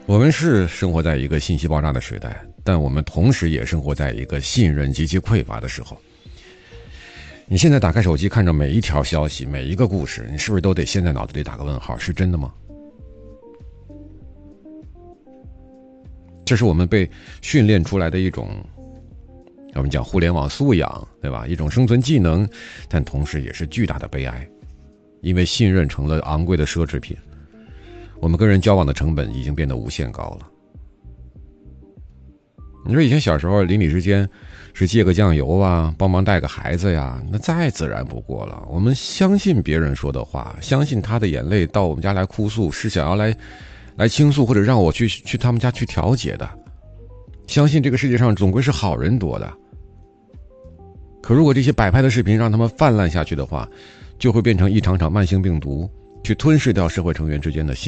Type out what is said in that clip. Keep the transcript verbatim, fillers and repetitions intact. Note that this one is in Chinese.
我们是生活在一个信息爆炸的时代，但我们同时也生活在一个信任极其匮乏的时候。你现在打开手机，看着每一条消息，每一个故事，你是不是都得先在脑子里打个问号，是真的吗？这是我们被训练出来的一种，我们讲互联网素养，对吧？一种生存技能，但同时也是巨大的悲哀，因为信任成了昂贵的奢侈品，我们跟人交往的成本已经变得无限高了。你说以前小时候邻里之间是借个酱油啊，帮忙带个孩子呀，那再自然不过了。我们相信别人说的话，相信他的眼泪到我们家来哭诉，是想要来来倾诉，或者让我去去他们家去调解的。相信这个世界上总归是好人多的。可如果这些摆拍的视频让他们泛滥下去的话，就会变成一场场慢性病毒，去吞噬掉社会成员之间的信